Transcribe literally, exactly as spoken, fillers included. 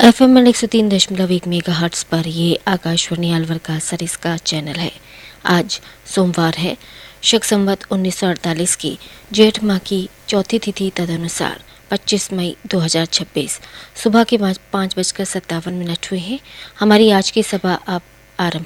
F M L एक सौ तीन दशमलव एक मेगा हर्ट्स पर ये आकाशवाणी अलवर का सरिस का चैनल है। आज सोमवार है, शक संवत उन्नीस सौ अड़तालीस की जेठ माह की चौथी तिथि तदनुसार पच्चीस मई दो हज़ार छब्बीस सुबह के पाँच बजकर सत्तावन मिनट हुए हैं। हमारी आज की सभा अब आरंभ